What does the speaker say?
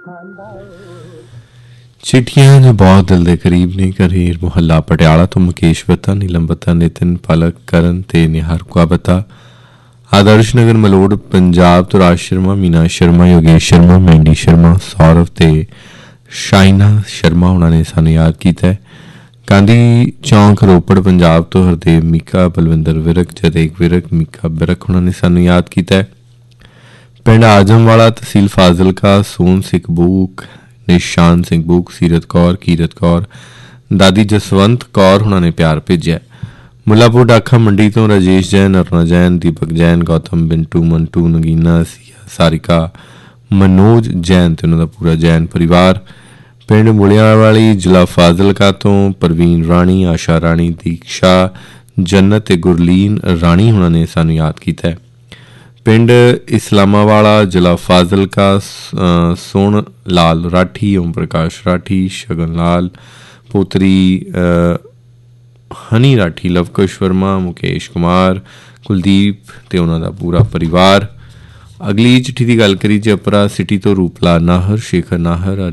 चिट्ठियां जो बहुत दिल के करीब ने करीर मुहल्ला पटियाला तो मुकेश बता नीलम बता नितिन पलक करण ते निहार कुआ बता आदर्श नगर मलोड़ पंजाब तो राज शर्मा मीना शर्मा योगेश शर्मा मैंडी शर्मा सौरभ ते शाइना शर्मा उन्होंने सानू याद किया है। गांधी चौंक रोपड़ पंजाब तो हरदेव मीका बलविंदर विरक जदेक विरक मीका बिरक उन्होंने सानू याद किया है। पिंड आजमवाला तहसील फाजिलका सोन सिख बूक निशान सिंह बूक सीरत कौर कीरत कौर दादी जसवंत कौर उन्होंने प्यार भेजा। मुलापुर डाखा मंडी तो राजेश जैन अरुणा जैन दीपक जैन गौतम बिंटू मंटू नगीना सिया सारिका मनोज जैन ते उन्होंने पूरा जैन परिवार। पिंड मुलियावाली जिला फाजिलका तो परवीन राणी आशा राणी दीक्षा जन्नत ते गुरलीन राणी उन्होंने सानू याद किया है। पिंड इस्लामावाला जिला फाजिलका सोन लाल राठी ओम प्रकाश राठी शगन लाल पोतरी हनी राठी लवकुश वर्मा मुकेश कुमार कुलदीप ते उन्हों दा पूरा परिवार। अगली चिट्ठी की गल करी जपरा सिटी तो रूपला नाहर शेखर नाहर